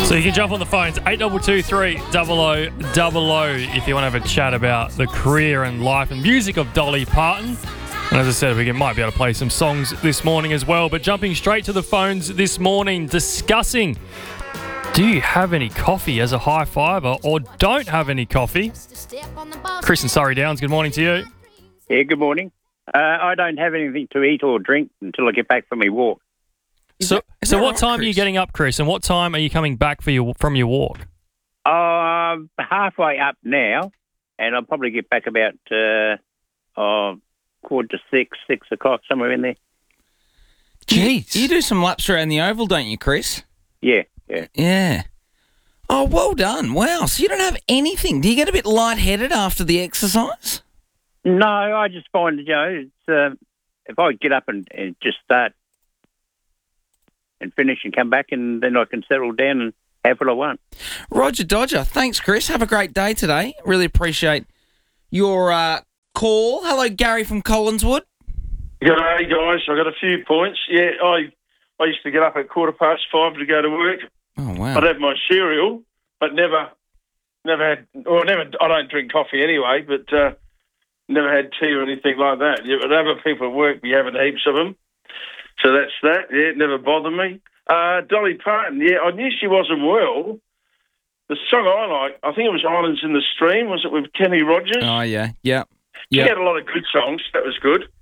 So you can jump on the phones, 8223 0000 if you want to have a chat about the career and life and music of Dolly Parton. And as I said, we might be able to play some songs this morning as well. But jumping straight to the phones this morning, discussing, do you have any coffee as a high fiver or don't have any coffee? Chris in Surrey Downs, good morning to you. Yeah, good morning. I don't have anything to eat or drink until I get back from my walk. So what time are you getting up, Chris, and what time are you coming back from your walk? I'm halfway up now, and I'll probably get back about 5:45, 6 o'clock, somewhere in there. Jeez. You do some laps around the oval, don't you, Chris? Yeah. Yeah. Oh, well done. Wow. So you don't have anything. Do you get a bit lightheaded after the exercise? No, I just find, it's, if I get up and just start and finish and come back, and then I can settle down and have what I want. Roger Dodger. Thanks, Chris. Have a great day today. Really appreciate your call. Hello, Gary from Collinswood. G'day, guys. I got a few points. Yeah, I used to get up at 5:15 to go to work. Oh, wow. I'd have my cereal, but never had, or never. I don't drink coffee anyway, but never had tea or anything like that. Yeah, but other people at work be having heaps of them. So that's that. Yeah, it never bothered me. Dolly Parton, yeah, I knew she wasn't well. The song I like, I think it was Islands in the Stream, was it with Kenny Rogers? Oh, yeah. Yeah. She had a lot of good songs. That was good.